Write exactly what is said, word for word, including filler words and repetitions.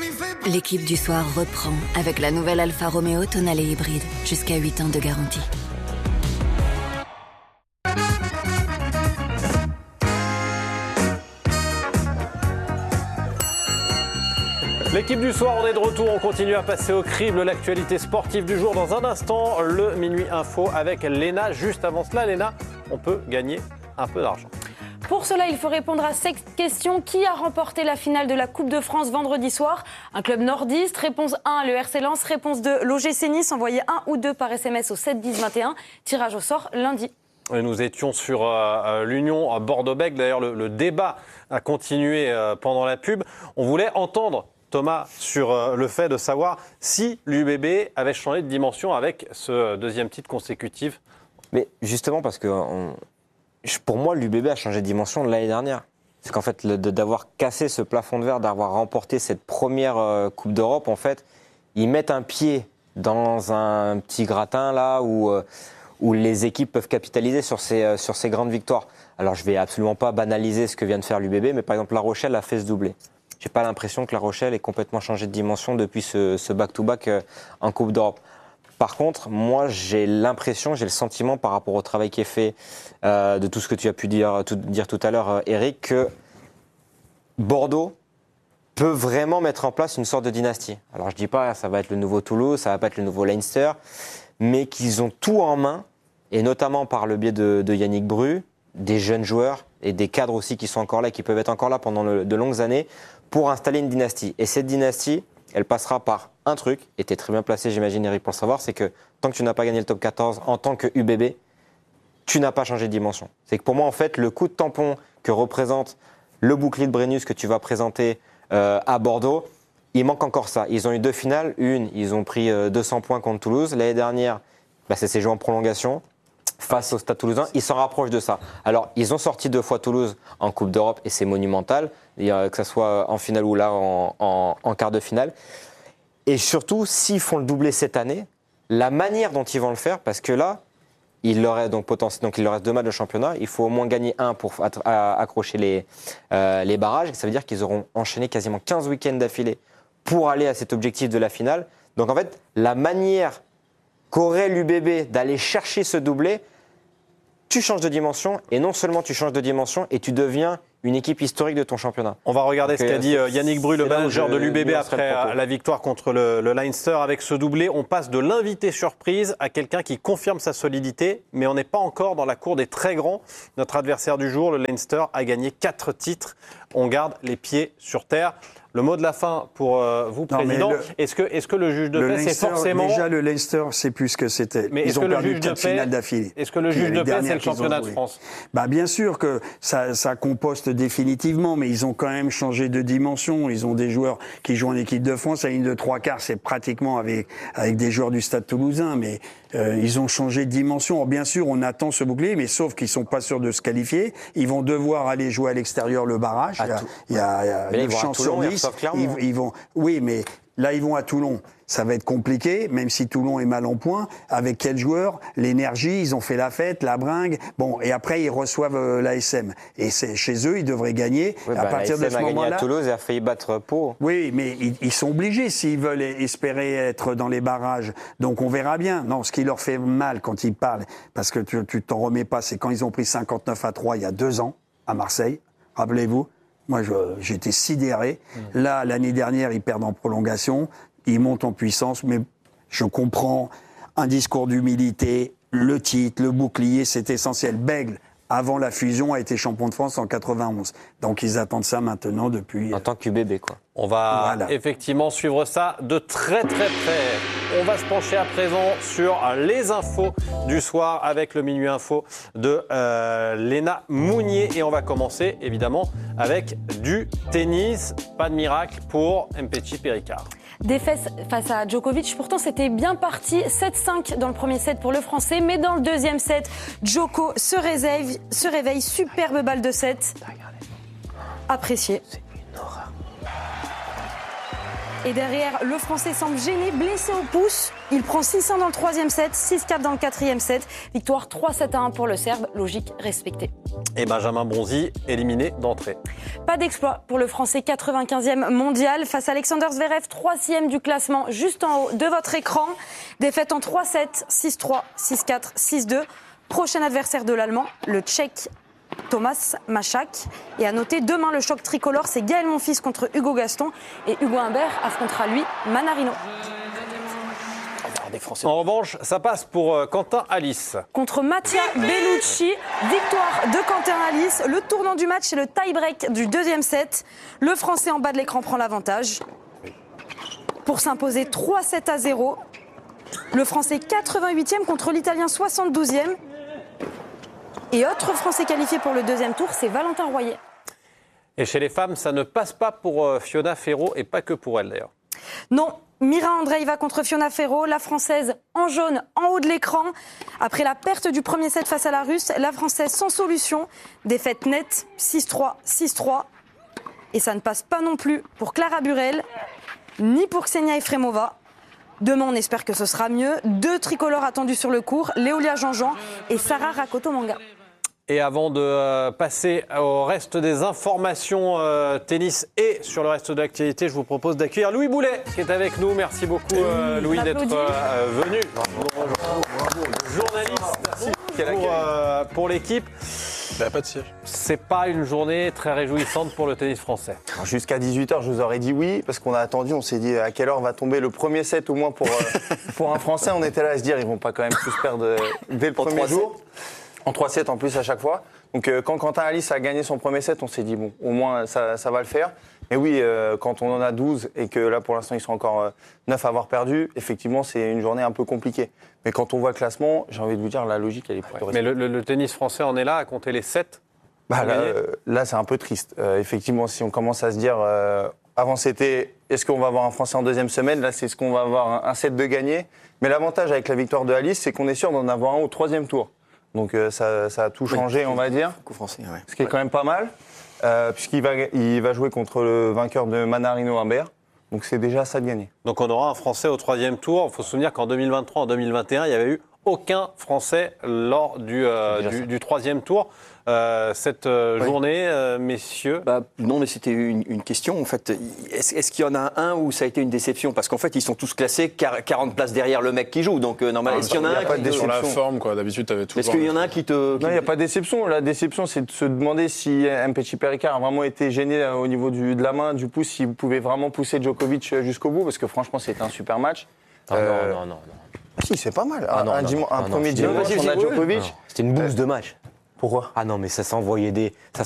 L'équipe du soir reprend avec la nouvelle Alfa Romeo Tonale hybride. Jusqu'à huit ans de garantie. L'équipe du soir, on est de retour, on continue à passer au crible l'actualité sportive du jour. Dans un instant, le Minuit Info avec Léna. Juste avant cela, Léna, on peut gagner un peu d'argent. Pour cela, il faut répondre à cette question. Qui a remporté la finale de la Coupe de France vendredi soir? Un club nordiste. Réponse un, le R C Lens. Réponse deux, l'O G C Nice. Envoyez un ou deux par S M S au sept dix vingt et un. Tirage au sort lundi. Et nous étions sur euh, l'Union Bordeaux-Bègles. D'ailleurs, le, le débat a continué euh, pendant la pub. On voulait entendre Thomas sur euh, le fait de savoir si l'U B B avait changé de dimension avec ce deuxième titre consécutif. Mais justement parce que on... pour moi, l'U B B a changé de dimension l'année dernière. C'est qu'en fait, le, de, d'avoir cassé ce plafond de verre, d'avoir remporté cette première euh, Coupe d'Europe, en fait, ils mettent un pied dans un petit gratin là où, euh, où les équipes peuvent capitaliser sur ces, euh, sur ces grandes victoires. Alors, je ne vais absolument pas banaliser ce que vient de faire l'U B B, mais par exemple, La Rochelle a fait ce doublé. Je n'ai pas l'impression que La Rochelle ait complètement changé de dimension depuis ce, ce back-to-back euh, en Coupe d'Europe. Par contre, moi, j'ai l'impression, j'ai le sentiment par rapport au travail qui est fait, euh, de tout ce que tu as pu dire tout, dire tout à l'heure, euh, Eric, que Bordeaux peut vraiment mettre en place une sorte de dynastie. Alors, je ne dis pas ça va être le nouveau Toulouse, ça ne va pas être le nouveau Leinster, mais qu'ils ont tout en main, et notamment par le biais de, de Yannick Bru, des jeunes joueurs et des cadres aussi qui sont encore là, qui peuvent être encore là pendant le, de longues années, pour installer une dynastie. Et cette dynastie, elle passera par un truc, et tu es très bien placé, j'imagine, Eric, pour le savoir, c'est que tant que tu n'as pas gagné le top quatorze en tant que U B B, tu n'as pas changé de dimension. C'est que pour moi, en fait, le coup de tampon que représente le bouclier de Brennus que tu vas présenter euh, à Bordeaux, il manque encore ça. Ils ont eu deux finales. Une, ils ont pris euh, deux cents points contre Toulouse. L'année dernière, bah, ça s'est joué en prolongation face au Stade Toulousain. Ils s'en rapprochent de ça. Alors, ils ont sorti deux fois Toulouse en Coupe d'Europe, et c'est monumental, et, euh, que ce soit en finale ou là en, en, en quart de finale. Et surtout, s'ils font le doublé cette année, la manière dont ils vont le faire, parce que là, il leur reste donc, potentiel, donc il leur reste deux matchs de championnat, il faut au moins gagner un pour accrocher les, euh, les barrages. Ça veut dire qu'ils auront enchaîné quasiment quinze week-ends d'affilée pour aller à cet objectif de la finale. Donc en fait, la manière qu'aurait l'U B B d'aller chercher ce doublé, tu changes de dimension, et non seulement tu changes de dimension, et tu deviens une équipe historique de ton championnat. On va regarder donc, ce qu'a dit euh, Yannick Bru, le manager de l'U B B, après la victoire contre le, le Leinster. Avec ce doublé, on passe de l'invité surprise à quelqu'un qui confirme sa solidité, mais on n'est pas encore dans la cour des très grands. Notre adversaire du jour, le Leinster, a gagné quatre titres. On garde les pieds sur terre. Le mot de la fin pour euh, vous, non, Président. Le, est-ce, que, est-ce que le juge de paix, c'est forcément... Déjà, le Leinster, c'est plus ce que c'était. Mais Ils ont perdu quatre finales d'affilée. Est-ce que le juge de paix, c'est le championnat de France? Bah, bien sûr que ça, ça composte définitivement, mais ils ont quand même changé de dimension. Ils ont des joueurs qui jouent en équipe de France. La ligne de trois quarts, c'est pratiquement avec, avec des joueurs du Stade Toulousain, mais euh, ils ont changé de dimension. Alors, bien sûr, on attend ce bouclier, mais sauf qu'ils sont pas sûrs de se qualifier. Ils vont devoir aller jouer à l'extérieur le barrage. Il y a, il y a, il y a neuf chances sur dix. Ils, ils vont, oui, mais là, ils vont à Toulon. Ça va être compliqué, même si Toulon est mal en point. Avec quel joueur? L'énergie, ils ont fait la fête, la bringue. Bon, et après, ils reçoivent euh, l'A S M. Et c'est, chez eux, ils devraient gagner. Oui, à bah, partir de ce moment-là. L'A S M a gagné à Toulouse et a failli battre Pau. Oui, mais ils, ils sont obligés s'ils veulent espérer être dans les barrages. Donc, on verra bien. Non, ce qui leur fait mal quand ils parlent, parce que tu, tu t'en remets pas, c'est quand ils ont pris cinquante-neuf à trois il y a deux ans, à Marseille. Rappelez-vous. Moi, je, j'étais sidéré. Mmh. Là, l'année dernière, ils perdent en prolongation. Ils montent en puissance. Mais je comprends un discours d'humilité. Le titre, le bouclier, c'est essentiel. Bègles, avant la fusion, a été champion de France en quatre-vingt-onze. Donc, ils attendent ça maintenant depuis... En tant qu'U B B, quoi. On va voilà. effectivement suivre ça de très très près. On va se pencher à présent sur les infos du soir avec le Minuit Info de euh, Léna Mounier. Et on va commencer évidemment avec du tennis. Pas de miracle pour Mpetshi Péricard. Défaite face à Djokovic. Pourtant, c'était bien parti. sept cinq dans le premier set pour le Français. Mais dans le deuxième set, Djoko se réveille. Se réveille. Superbe balle de set. Apprécié. Et derrière, le Français semble gêné, blessé au pouce. Il prend six un dans le troisième set, six quatre dans le quatrième set. Victoire trois sept à un pour le Serbe, logique respectée. Et Benjamin Bonzi, éliminé d'entrée. Pas d'exploit pour le Français quatre-vingt-quinzième mondial face à Alexander Zverev, troisième du classement, juste en haut de votre écran. Défaite en trois sept, six trois, six quatre, six deux. Prochain adversaire de l'Allemand, le Tchèque Thomas Machak. Et à noter, demain, le choc tricolore, c'est Gaël Monfils contre Hugo Gaston. Et Hugo Humbert affrontera, lui, Manarino. En revanche, ça passe pour euh, Quentin Alice. Contre Mattia Bellucci, victoire de Quentin Alice. Le tournant du match, c'est le tie-break du deuxième set. Le Français en bas de l'écran prend l'avantage pour s'imposer trois sept à zéro. Le Français quatre-vingt-huitième contre l'Italien soixante-douzième. Et autre Français qualifié pour le deuxième tour, c'est Valentin Royer. Et chez les femmes, ça ne passe pas pour euh, Fiona Ferro et pas que pour elle d'ailleurs. Non, Mira Andreeva contre Fiona Ferro, la Française en jaune en haut de l'écran. Après la perte du premier set face à la Russe, la Française sans solution. Défaite nette, six trois, six trois. Et ça ne passe pas non plus pour Clara Burel, ni pour Ksenia Efremova. Demain, on espère que ce sera mieux. Deux tricolores attendus sur le court, Léolia Jean-Jean et Sarah Rakotomanga. Et avant de euh, passer au reste des informations euh, tennis et sur le reste de l'actualité, je vous propose d'accueillir Louis Boulet qui est avec nous. Merci beaucoup euh, Louis d'être euh, venu. Journaliste pour, euh, pour l'équipe. Bah, pas de siège. C'est pas une journée très réjouissante pour le tennis français. Alors, jusqu'à dix-huit heures, je vous aurais dit oui, parce qu'on a attendu, on s'est dit à quelle heure va tomber le premier set au moins pour, euh, pour un Français. On était là à se dire, ils vont pas quand même tous perdre euh, dès le premier jour. En trois sets en plus à chaque fois. Donc euh, quand Quentin Alice a gagné son premier set, on s'est dit bon, au moins ça, ça va le faire. Mais oui, euh, quand on en a douze et que là pour l'instant ils sont encore euh, neuf à avoir perdu, effectivement c'est une journée un peu compliquée. Mais quand on voit le classement, j'ai envie de vous dire la logique elle est plutôt ouais. Mais le, le, le tennis français en est là à compter les sept. Bah, là, euh, là c'est un peu triste. Euh, effectivement, si on commence à se dire, euh, avant c'était est-ce qu'on va avoir un Français en deuxième semaine, là c'est ce qu'on va avoir un, un set de gagné. Mais l'avantage avec la victoire de Alice, c'est qu'on est sûr d'en avoir un au troisième tour. Donc euh, ça, ça a tout changé, oui, on va dire. Coup français, ouais. Ce qui est quand même pas mal, euh, puisqu'il va, il va jouer contre le vainqueur de Manarino Humbert. Donc c'est déjà ça de gagner. Donc on aura un Français au troisième tour. Il faut se souvenir qu'en deux mille vingt-trois, en deux mille vingt et un, il n'y avait eu aucun Français lors du, euh, du, du troisième tour. Euh, cette euh, oui. journée, euh, messieurs bah, Non, mais c'était une, une question. En fait, est-ce, est-ce qu'il y en a un où ça a été une déception? Parce qu'en fait, ils sont tous classés quarante places derrière le mec qui joue. Donc, euh, normalement, est-ce qu'il y en a, a un qui te... Sur la forme, quoi. D'habitude, tu avais tout. Est-ce qu'il y en a un qui te. Qui... Non, il n'y a pas de déception. La déception, c'est de se demander si Mpetshi Perricard a vraiment été gêné au niveau du, de la main, du pouce, s'il pouvait vraiment pousser Djokovic jusqu'au bout. Parce que franchement, c'était un super match. Ah, euh... Non, non, non, non. Si, c'est pas mal. Ah, non, un, non, dim- non, un non, premier non, dimanche, on a Djokovic. C'était une bouse euh... de match. Pourquoi ? Ah non, mais ça s'envoyait des, ça